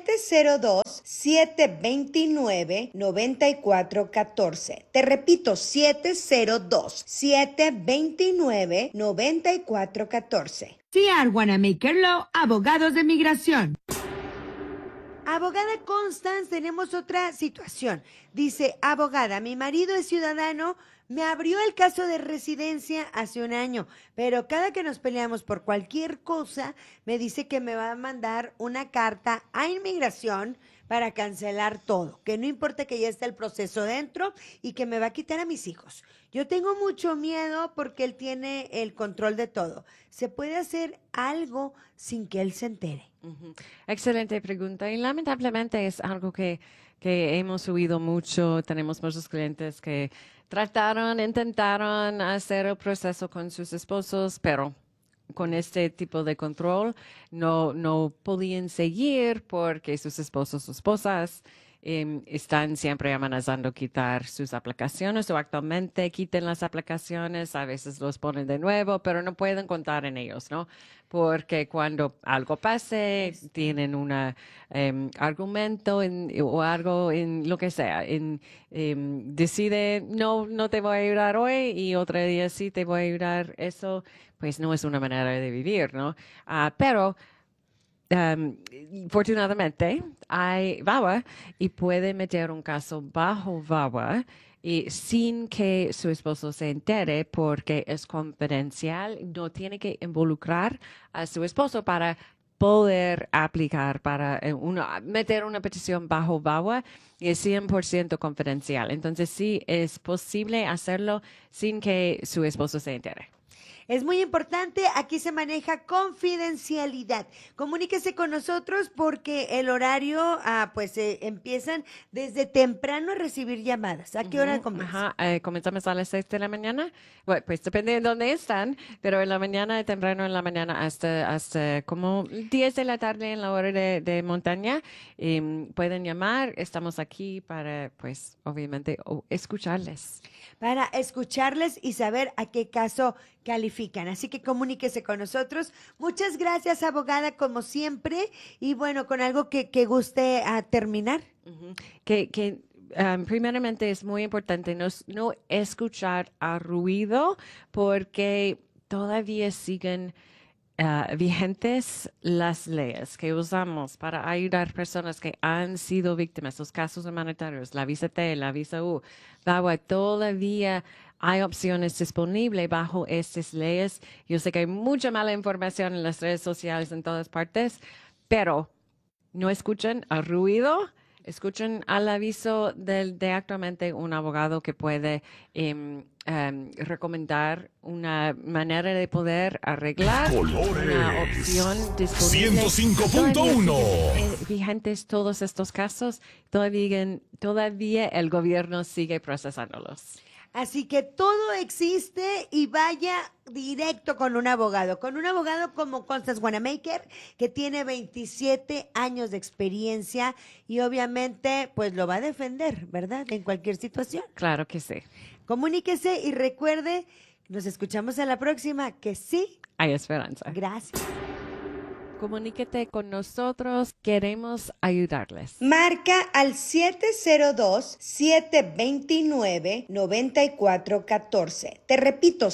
S9: 702-729-9414. Te repito, 702-729-9414.
S10: CR Wanamaker Law, abogados de migración.
S9: Abogada Constance, tenemos otra situación. Dice, abogada, mi marido es ciudadano, me abrió el caso de residencia hace un año, pero cada que nos peleamos por cualquier cosa, me dice que me va a mandar una carta a inmigración para cancelar todo, que no importa que ya esté el proceso dentro y que me va a quitar a mis hijos. Yo tengo mucho miedo porque él tiene el control de todo. ¿Se puede hacer algo sin que él se entere?
S8: Excelente pregunta, y lamentablemente es algo que hemos oído mucho. Tenemos muchos clientes que intentaron hacer el proceso con sus esposos, pero con este tipo de control no podían seguir porque sus esposos o esposas están siempre amenazando quitar sus aplicaciones, o actualmente quiten las aplicaciones, a veces los ponen de nuevo, pero no pueden contar en ellos, ¿no? Porque cuando algo pase, tienen un argumento o algo en lo que sea, decide no te voy a ayudar hoy y otro día sí te voy a ayudar. Eso pues no es una manera de vivir, ¿no? Pero afortunadamente hay VAWA y puede meter un caso bajo VAWA y sin que su esposo se entere, porque es confidencial. No tiene que involucrar a su esposo para poder aplicar para meter una petición bajo VAWA, y es 100% confidencial. Entonces sí es posible hacerlo sin que su esposo se entere.
S9: Es muy importante, aquí se maneja confidencialidad. Comuníquese con nosotros porque el horario, empiezan desde temprano a recibir llamadas. ¿A qué hora comienza?
S8: Comenzamos a las 6 de la mañana. Bueno, pues depende de dónde están, pero en la mañana, temprano en la mañana hasta como 10 de la tarde en la hora de montaña. Pueden llamar, estamos aquí para, pues, obviamente, escucharles.
S9: Para escucharles y saber a qué caso califican. Así que comuníquese con nosotros. Muchas gracias, abogada, como siempre. Y bueno, con algo que guste terminar.
S8: Primeramente es muy importante no escuchar a ruido, porque todavía siguen vigentes las leyes que usamos para ayudar a personas que han sido víctimas, los casos humanitarios, la visa T, la visa U, todavía hay opciones disponibles bajo estas leyes. Yo sé que hay mucha mala información en las redes sociales en todas partes, pero no escuchen al ruido. Escuchen al aviso de actualmente un abogado que puede recomendar una manera de poder arreglar una opción disponible.
S11: 105.1
S8: Vigentes todos estos casos, todavía el gobierno sigue procesándolos.
S9: Así que todo existe y vaya directo con un abogado como Constance Wanamaker, que tiene 27 años de experiencia y obviamente pues lo va a defender, ¿verdad? En cualquier situación.
S8: Claro que sí.
S9: Comuníquese y recuerde, nos escuchamos en la próxima, que sí
S8: hay esperanza.
S9: Gracias.
S8: Comuníquete con nosotros, queremos ayudarles.
S9: Marca al 702-729-9414. Te repito,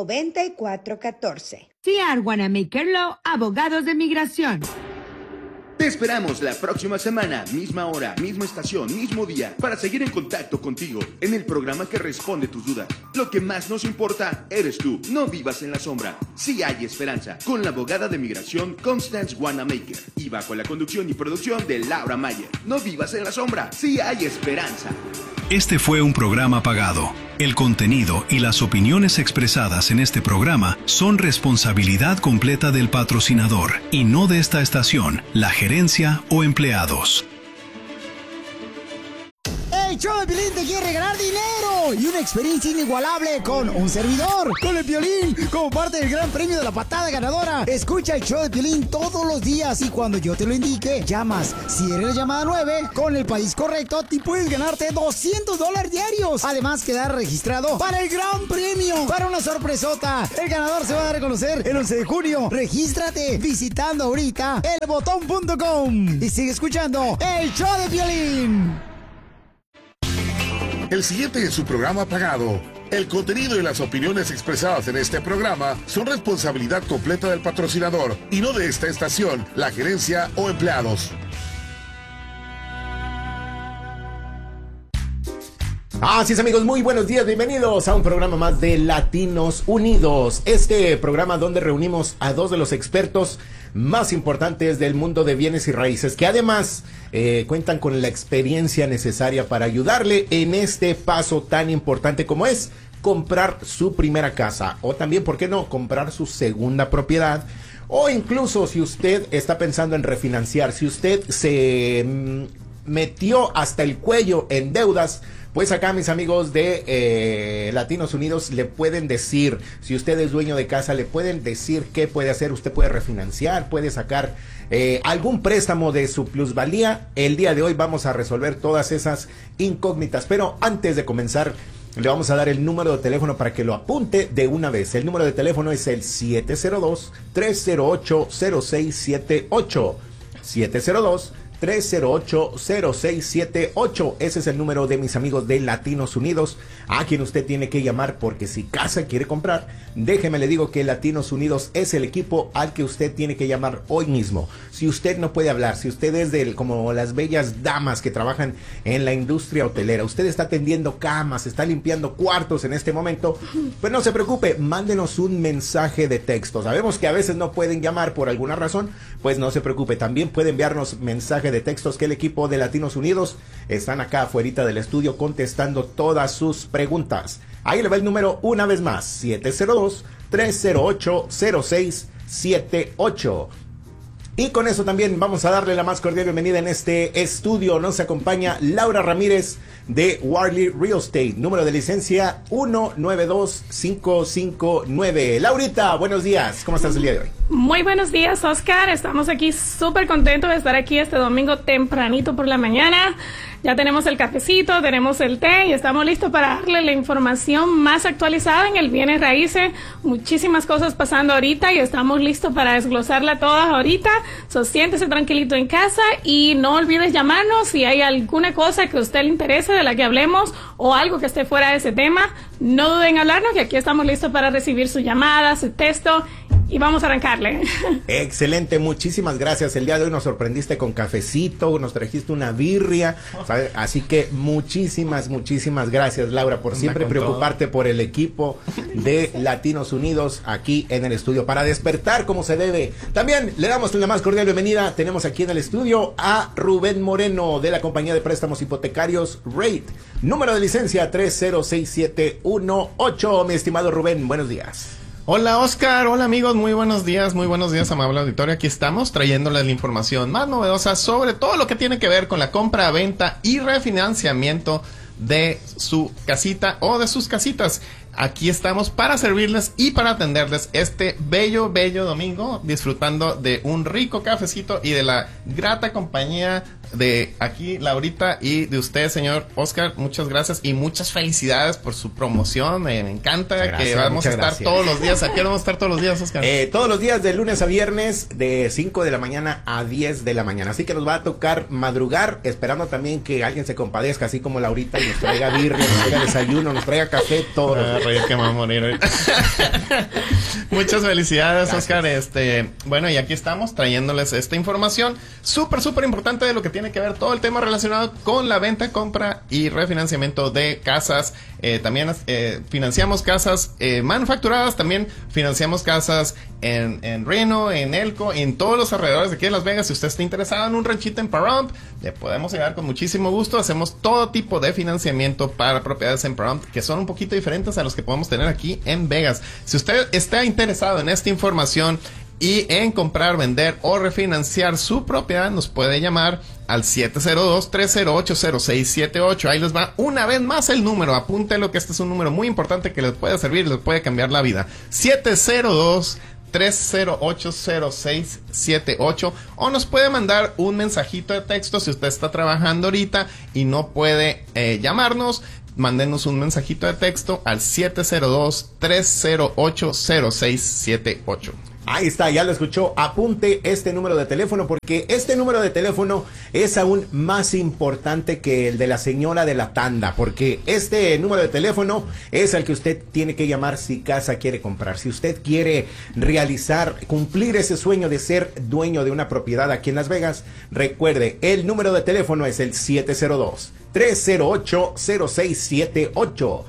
S9: 702-729-9414.
S10: CR Wanamaker Law, abogados de migración.
S7: Te esperamos la próxima semana, misma hora, misma estación, mismo día, para seguir en contacto contigo en el programa que responde tus dudas. Lo que más nos importa eres tú. No vivas en la sombra. Sí hay esperanza. Con la abogada de migración Constance Wanamaker y bajo la conducción y producción de Laura Mayer. No vivas en la sombra. Sí hay esperanza.
S6: Este fue un programa pagado. El contenido y las opiniones expresadas en este programa son responsabilidad completa del patrocinador y no de esta estación, la gerencia o empleados.
S5: El show de Piolín te quiere regalar dinero y una experiencia inigualable con un servidor, con el Piolín, como parte del gran premio de la patada ganadora. Escucha el show de Piolín todos los días y cuando yo te lo indique, llamas. Si eres la llamada 9, con el país correcto, te puedes ganarte $200 diarios. Además, quedar registrado para el gran premio, para una sorpresota. El ganador se va a dar a conocer el 11 de junio. Regístrate visitando ahorita elbotón.com y sigue escuchando el show de Piolín.
S4: El siguiente es su programa pagado. El contenido y las opiniones expresadas en este programa son responsabilidad completa del patrocinador y no de esta estación, la gerencia o empleados.
S1: Así es, amigos, muy buenos días, bienvenidos a un programa más de Latinos Unidos. Este programa donde reunimos a dos de los expertos más importantes del mundo de bienes y raíces, que además cuentan con la experiencia necesaria para ayudarle en este paso tan importante como es comprar su primera casa, o también, ¿por qué no?, comprar su segunda propiedad. O incluso si usted está pensando en refinanciar, si usted se metió hasta el cuello en deudas, pues acá mis amigos de Latinos Unidos le pueden decir, si usted es dueño de casa, le pueden decir qué puede hacer. Usted puede refinanciar, puede sacar algún préstamo de su plusvalía. El día de hoy vamos a resolver todas esas incógnitas, pero antes de comenzar le vamos a dar el número de teléfono para que lo apunte de una vez. El número de teléfono es el 702-308-0678. 702-308-0678. Ese es el número de mis amigos de Latinos Unidos, a quien usted tiene que llamar, porque si casa quiere comprar, déjeme le digo que Latinos Unidos es el equipo al que usted tiene que llamar hoy mismo. Si usted no puede hablar, si usted es como las bellas damas que trabajan en la industria hotelera, usted está atendiendo camas, está limpiando cuartos en este momento, pues no se preocupe, mándenos un mensaje de texto. Sabemos que a veces no pueden llamar por alguna razón, pues no se preocupe, también puede enviarnos mensaje de textos, que el equipo de Latinos Unidos están acá afuera del estudio contestando todas sus preguntas. Ahí le va el número una vez más, 702-308-0678. Y con eso también vamos a darle la más cordial bienvenida en este estudio. Nos acompaña Laura Ramírez de Warley Real Estate, número de licencia 192559. Laurita, buenos días, ¿cómo estás el día de hoy?
S3: Muy buenos días, Oscar. Estamos aquí súper contentos de estar aquí este domingo tempranito por la mañana. Ya tenemos el cafecito, tenemos el té y estamos listos para darle la información más actualizada en el bienes raíces. Muchísimas cosas pasando ahorita y estamos listos para desglosarla todas ahorita. So, siéntese tranquilito en casa y no olvides llamarnos si hay alguna cosa que a usted le interese de la que hablemos o algo que esté fuera de ese tema. No duden en hablarnos, que aquí estamos listos para recibir su llamada, su texto. Y vamos a arrancarle.
S1: Excelente, muchísimas gracias. El día de hoy nos sorprendiste con cafecito, nos trajiste una birria, ¿sabes? Así que muchísimas gracias, Laura, por siempre preocuparte por el equipo de Latinos Unidos aquí en el estudio, para despertar como se debe. También le damos la más cordial bienvenida. Tenemos aquí en el estudio a Rubén Moreno de la compañía de préstamos hipotecarios Rate, número de licencia 306718. Mi estimado Rubén, buenos días.
S2: Hola Oscar, hola amigos, muy buenos días, amable auditorio. Aquí estamos trayéndoles la información más novedosa sobre todo lo que tiene que ver con la compra, venta y refinanciamiento de su casita o de sus casitas. Aquí estamos para servirles y para atenderles este bello domingo, disfrutando de un rico cafecito y de la grata compañía de aquí, Laurita, y de usted, señor Oscar. Muchas gracias y muchas felicidades por su promoción. Me encanta. Gracias, que vamos a estar todos los días. ¿A qué hora vamos a estar todos los días, Oscar?
S1: Todos los días de lunes a viernes de 5 de la mañana a 10 de la mañana. Así que nos va a tocar madrugar, esperando también que alguien se compadezca, así como Laurita, y nos traiga birria, nos traiga desayuno, nos traiga café todos los días.
S2: reír que me va a morir ahorita. Muchas felicidades, Oscar. Bueno, y aquí estamos trayéndoles esta información súper importante de lo que tiene que ver todo el tema relacionado con la venta, compra y refinanciamiento de casas. También financiamos casas manufacturadas, también financiamos casas en Reno, en Elko, en todos los alrededores de aquí de Las Vegas. Si usted está interesado en un ranchito en Pahrump, le podemos ayudar con muchísimo gusto. Hacemos todo tipo de financiamiento para propiedades en Pahrump que son un poquito diferentes a los que podemos tener aquí en Vegas. Si usted está interesado en esta información y en comprar, vender o refinanciar su propiedad, nos puede llamar al 702-308-0678. Ahí les va una vez más el número. Apúntelo, que este es un número muy importante que les puede servir y les puede cambiar la vida. 702-308-0678, o nos puede mandar un mensajito de texto si usted está trabajando ahorita y no puede llamarnos. Mándenos un mensajito de texto al 702-308-0678.
S1: Ahí está, ya lo escuchó. Apunte este número de teléfono, porque este número de teléfono es aún más importante que el de la señora de la tanda, porque este número de teléfono es el que usted tiene que llamar si casa quiere comprar. Si usted quiere cumplir ese sueño de ser dueño de una propiedad aquí en Las Vegas, recuerde, el número de teléfono es el 702-308-0678.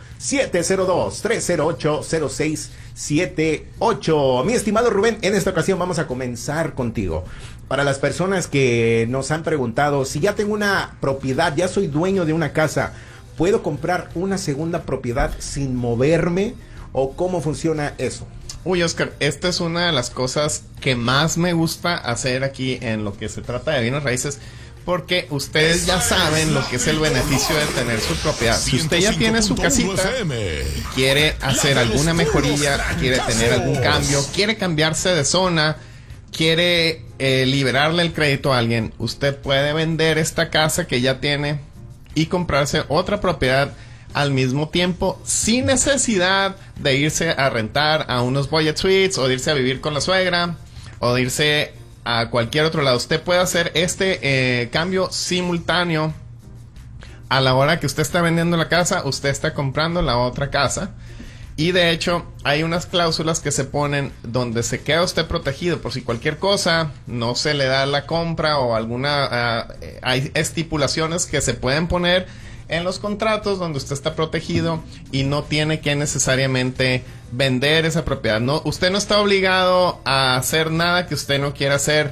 S1: 702-308-0678. Mi estimado Rubén, en esta ocasión vamos a comenzar contigo. Para las personas que nos han preguntado, si ya tengo una propiedad, ya soy dueño de una casa, ¿puedo comprar una segunda propiedad sin moverme? ¿O cómo funciona eso?
S2: Uy, Oscar, esta es una de las cosas que más me gusta hacer aquí en lo que se trata de bienes raíces, porque ustedes ya saben lo que es el beneficio de tener su propiedad. Si usted ya tiene su casita y quiere hacer alguna mejoría, quiere tener algún cambio, quiere cambiarse de zona, quiere liberarle el crédito a alguien, usted puede vender esta casa que ya tiene y comprarse otra propiedad al mismo tiempo, sin necesidad de irse a rentar a unos budget suites, o de irse a vivir con la suegra, o de irse a cualquier otro lado. Usted puede hacer este cambio simultáneo. A la hora que usted está vendiendo la casa, usted está comprando la otra casa. Y de hecho, hay unas cláusulas que se ponen donde se queda usted protegido por si cualquier cosa no se le da la compra o alguna... hay estipulaciones que se pueden poner en los contratos donde usted está protegido y no tiene que necesariamente vender esa propiedad. No, usted no está obligado a hacer nada que usted no quiera hacer.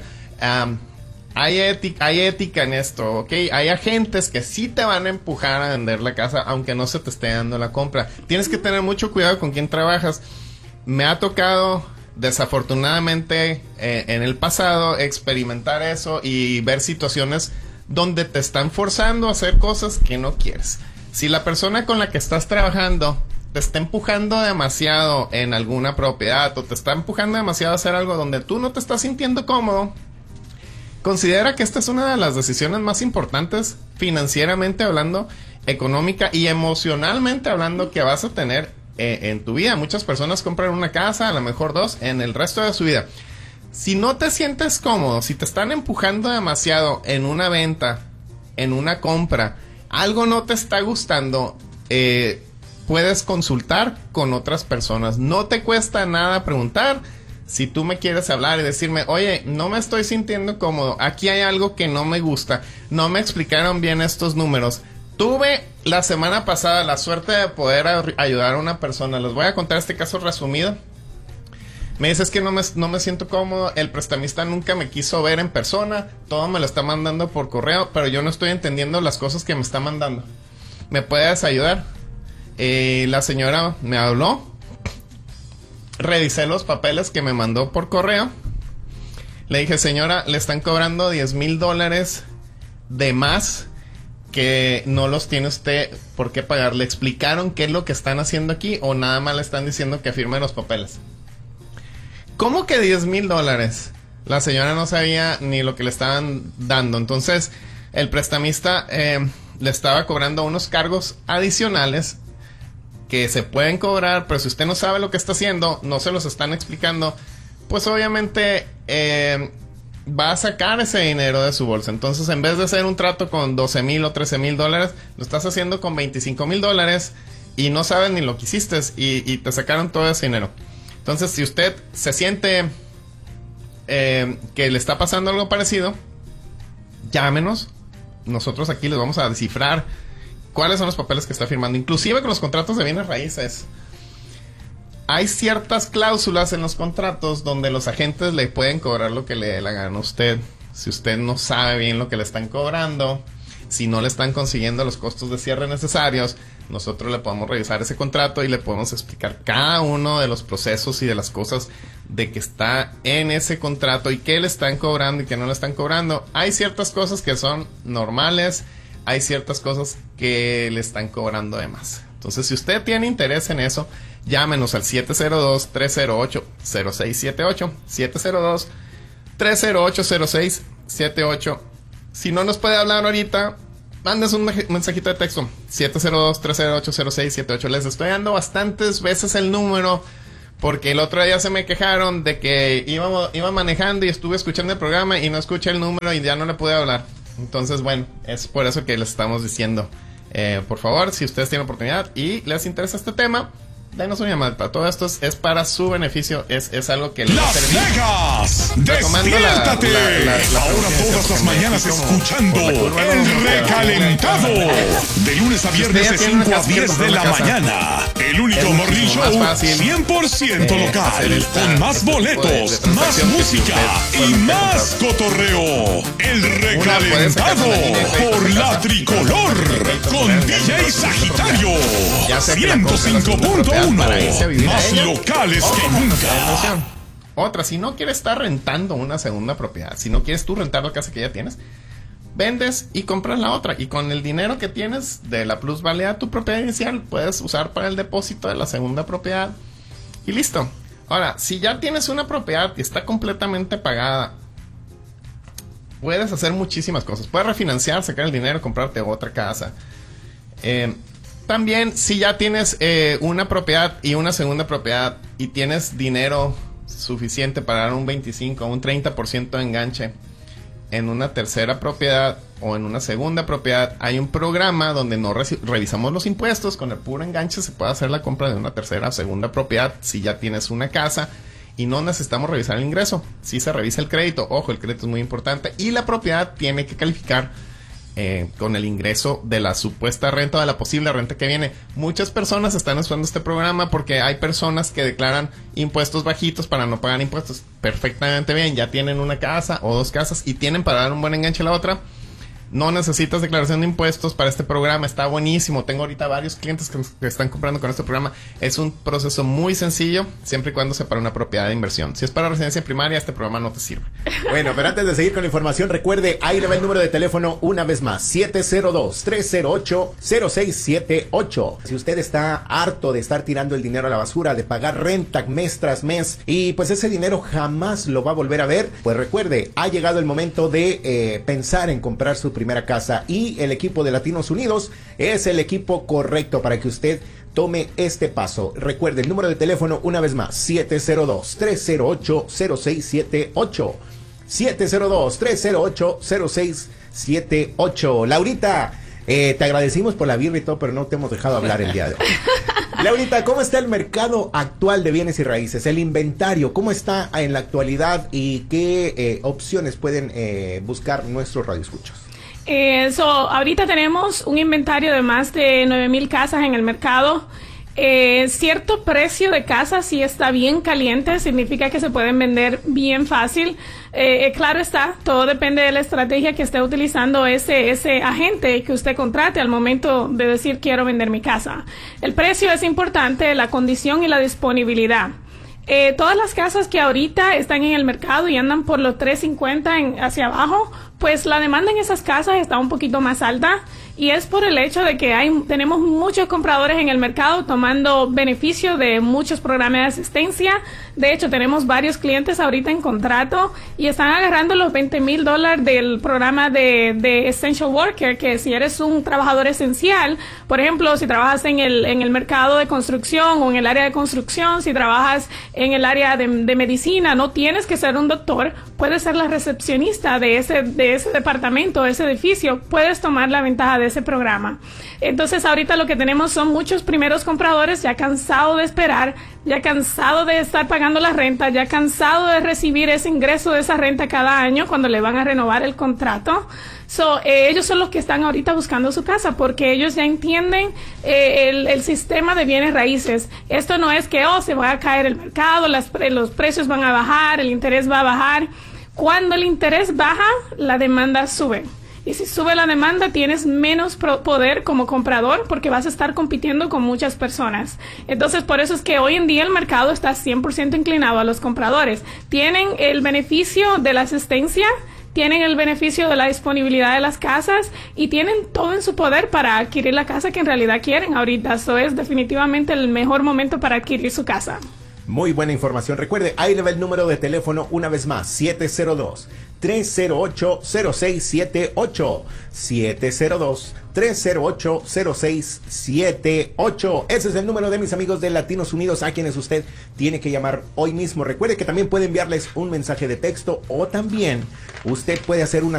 S2: Hay ética en esto, ¿ok? Hay agentes que sí te van a empujar a vender la casa aunque no se te esté dando la compra. Tienes que tener mucho cuidado con quién trabajas. Me ha tocado, desafortunadamente, en el pasado, experimentar eso y ver situaciones donde te están forzando a hacer cosas que no quieres. Si la persona con la que estás trabajando te está empujando demasiado en alguna propiedad, o te está empujando demasiado a hacer algo donde tú no te estás sintiendo cómodo, considera que esta es una de las decisiones más importantes, financieramente hablando, económica y emocionalmente hablando, que vas a tener en tu vida. Muchas personas compran una casa, a lo mejor dos, en el resto de su vida. Si no te sientes cómodo, si te están empujando demasiado en una venta, en una compra, algo no te está gustando, puedes consultar con otras personas. No te cuesta nada preguntar. Si tú me quieres hablar y decirme, oye, no me estoy sintiendo cómodo, aquí hay algo que no me gusta, no me explicaron bien estos números. Tuve la semana pasada la suerte de poder ayudar a una persona. Les voy a contar este caso resumido. Me dices que no me siento cómodo, el prestamista nunca me quiso ver en persona, todo me lo está mandando por correo, pero yo no estoy entendiendo las cosas que me está mandando. ¿Me puedes ayudar? La señora me habló, revisé los papeles que me mandó por correo, le dije, señora, le están cobrando $10,000 de más que no los tiene usted por qué pagar. ¿Le explicaron qué es lo que están haciendo aquí o nada más le están diciendo que firme los papeles? ¿Cómo que $10,000? La señora no sabía ni lo que le estaban dando. Entonces, el prestamista le estaba cobrando unos cargos adicionales que se pueden cobrar, pero si usted no sabe lo que está haciendo, no se los están explicando, pues obviamente va a sacar ese dinero de su bolsa. Entonces, en vez de hacer un trato con $12,000 o $13,000, lo estás haciendo con $25,000 y no sabes ni lo que hiciste y te sacaron todo ese dinero. Entonces, si usted se siente que le está pasando algo parecido, llámenos. Nosotros aquí les vamos a descifrar cuáles son los papeles que está firmando. Inclusive con los contratos de bienes raíces. Hay ciertas cláusulas en los contratos donde los agentes le pueden cobrar lo que le dé la gana a usted. Si usted no sabe bien lo que le están cobrando, si no le están consiguiendo los costos de cierre necesarios, nosotros le podemos revisar ese contrato y le podemos explicar cada uno de los procesos y de las cosas de que está en ese contrato y qué le están cobrando y qué no le están cobrando. Hay ciertas cosas que son normales, hay ciertas cosas que le están cobrando de más. Entonces, si usted tiene interés en eso, llámenos al 702-308-0678, 702-308-0678. Si no nos puede hablar ahorita, mándenos un mensajito de texto, 702-308-0678. Les estoy dando bastantes veces el número, porque el otro día se me quejaron de que iba manejando y estuve escuchando el programa y no escuché el número y ya no le pude hablar. Entonces, bueno, es por eso que les estamos diciendo. Por favor, si ustedes tienen oportunidad y les interesa este tema, denos una llamada. Todo esto es para su beneficio. Es algo que les va a servir.
S11: ¡Las Vegas! ¡Despiértate! Ahora todas las mañanas escuchando El Recalentado. De lunes a viernes de 5 a 10 de la mañana. El único morning show 100% local. Con más boletos, más música y más cotorreo. El Recalentado por la Tricolor. Con DJ Sagitario. 105.1. Más locales que nunca.
S2: Otra, si no quieres estar rentando una segunda propiedad, si no quieres tú rentar la casa que ya tienes, vendes y compras la otra. Y con el dinero que tienes de la plusvalía de tu propiedad inicial, puedes usar para el depósito de la segunda propiedad. Y listo. Ahora, si ya tienes una propiedad que está completamente pagada, puedes hacer muchísimas cosas. Puedes refinanciar, sacar el dinero, comprarte otra casa. También, si ya tienes una propiedad y una segunda propiedad y tienes dinero suficiente para dar un 25 o un 30% de enganche en una tercera propiedad o en una segunda propiedad, hay un programa donde no revisamos los impuestos. Con el puro enganche se puede hacer la compra de una tercera o segunda propiedad si ya tienes una casa y no necesitamos revisar el ingreso. Si se revisa el crédito, ojo, el crédito es muy importante y la propiedad tiene que calificar con el ingreso de la supuesta renta o de la posible renta que viene. Muchas personas están usando este programa porque hay personas que declaran impuestos bajitos para no pagar impuestos. Perfectamente bien, ya tienen una casa o dos casas y tienen para dar un buen enganche a la otra. No necesitas declaración de impuestos para este programa, está buenísimo. Tengo ahorita varios clientes que están comprando con este programa. Es un proceso muy sencillo, siempre y cuando sea para una propiedad de inversión. Si es para residencia primaria, este programa no te sirve.
S1: Bueno, pero antes de seguir con la información, recuerde, ahí le va el número de teléfono una vez más, 702-308-0678. Si usted está harto de estar tirando el dinero a la basura, de pagar renta mes tras mes, y pues ese dinero jamás lo va a volver a ver, pues recuerde, ha llegado el momento de pensar en comprar su primera casa, y el equipo de Latinos Unidos es el equipo correcto para que usted tome este paso. Recuerde el número de teléfono una vez más, 702-308-0678, 702-308-0678. Laurita, te agradecimos por la birra y todo, pero no te hemos dejado hablar el día de hoy. Laurita, ¿cómo está el mercado actual de bienes y raíces? El inventario, ¿cómo está en la actualidad y qué opciones pueden buscar nuestros radioescuchos?
S3: Ahorita tenemos un inventario de más de 9,000 casas en el mercado. Cierto precio de casa sí está bien caliente, significa que se pueden vender bien fácil. Claro está, todo depende de la estrategia que esté utilizando ese agente que usted contrate al momento de decir quiero vender mi casa. El precio es importante, la condición y la disponibilidad. Todas las casas que ahorita están en el mercado y andan por los 350 hacia abajo, pues la demanda en esas casas está un poquito más alta, y es por el hecho de que tenemos muchos compradores en el mercado tomando beneficio de muchos programas de asistencia. De hecho, tenemos varios clientes ahorita en contrato y están agarrando los $20,000 del programa de Essential Worker, que si eres un trabajador esencial, por ejemplo, si trabajas en el mercado de construcción o en el área de construcción, si trabajas en el área de medicina, no tienes que ser un doctor, puedes ser la recepcionista de ese departamento, ese edificio, puedes tomar la ventaja de ese programa. Entonces ahorita lo que tenemos son muchos primeros compradores ya cansados de esperar, ya cansado de estar pagando la renta, ya cansado de recibir ese ingreso de esa renta cada año cuando le van a renovar el contrato. Ellos son los que están ahorita buscando su casa porque ellos ya entienden el sistema de bienes raíces. Esto no es que se va a caer el mercado, los precios van a bajar, el interés va a bajar. Cuando el interés baja, la demanda sube. Y si sube la demanda, tienes menos poder como comprador porque vas a estar compitiendo con muchas personas. Entonces, por eso es que hoy en día el mercado está 100% inclinado a los compradores. Tienen el beneficio de la asistencia, tienen el beneficio de la disponibilidad de las casas y tienen todo en su poder para adquirir la casa que en realidad quieren ahorita. Eso es definitivamente el mejor momento para adquirir su casa.
S1: Muy buena información. Recuerde, ahí le va el número de teléfono una vez más, 702-308-0678. 702-308-0678. Ese es el número de mis amigos de Latinos Unidos a quienes usted tiene que llamar hoy mismo. Recuerde que también puede enviarles un mensaje de texto o también usted puede hacer una